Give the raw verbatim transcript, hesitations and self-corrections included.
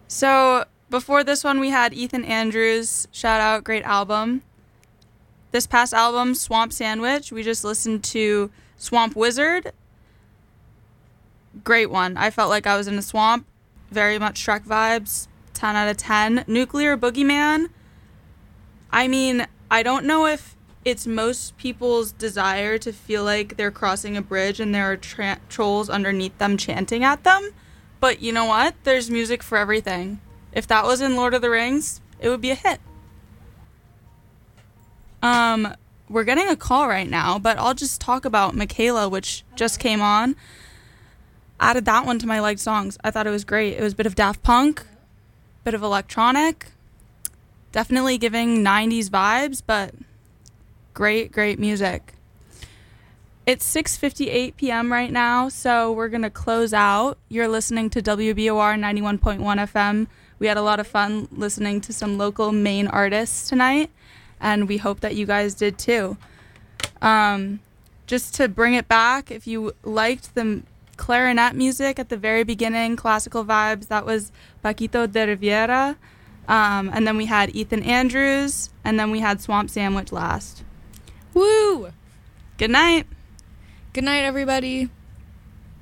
So before this one, we had Ethan Andrews. Shout out, great album. This past album, Swamp Sandwich, we just listened to Swamp Wizard. Great one. I felt like I was in a swamp. Very much Shrek vibes. ten out of ten. Nuclear Boogeyman. I mean, I don't know if it's most people's desire to feel like they're crossing a bridge and there are tra- trolls underneath them chanting at them. But you know what? There's music for everything. If that was in Lord of the Rings, it would be a hit. Um, we're getting a call right now, but I'll just talk about Michaela, which just came on. Added that one to my liked songs. I thought it was great. It was a bit of Daft Punk, bit of electronic, definitely giving nineties vibes, but great, great music. It's six fifty-eight p.m. right now, so we're going to close out. You're listening to W B O R ninety-one point one F M. We had a lot of fun listening to some local Maine artists tonight, and we hope that you guys did too. Um, just to bring it back, if you liked the clarinet music at the very beginning, classical vibes, that was Paquito de Rivera. Um, and then we had Ethan Andrews, and then we had Swamp Sandwich last. Woo! Good night. Good night, everybody.